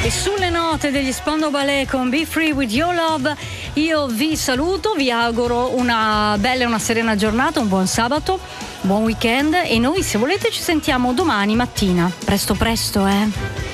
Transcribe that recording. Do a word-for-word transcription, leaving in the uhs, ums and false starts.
E sulle note degli Spandau Ballet con Be Free With Your Love io vi saluto, vi auguro una bella e una serena giornata, un buon sabato, buon weekend, e noi se volete ci sentiamo domani mattina, presto presto eh